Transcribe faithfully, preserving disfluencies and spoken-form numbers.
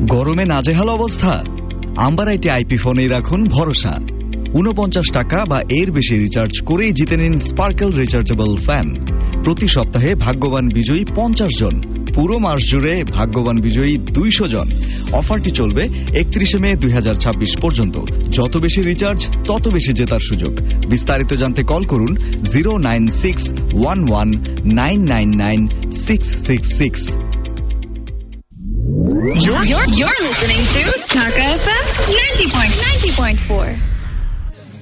গরমে নাজেহাল অবস্থা? আম্বারাইটে আইপি ফোনেই রাখুন ভরসা। উনপঞ্চাশ টাকা বা এর বেশি রিচার্জ করেই জিতে নিন স্পার্কেল রিচার্জেবল ফ্যান। প্রতি সপ্তাহে ভাগ্যবান বিজয়ী পঞ্চাশ জন, পুরো মাস জুড়ে ভাগ্যবান বিজয়ী দুইশো জন। অফারটি চলবে একত্রিশে মে দুই হাজার ছাব্বিশ পর্যন্ত। যত বেশি রিচার্জ তত বেশি জেতার সুযোগ। বিস্তারিত জানতে কল করুন zero nine six one one nine nine nine six six six. You're, you're, you're listening to Taka F M ninety point ninety point four.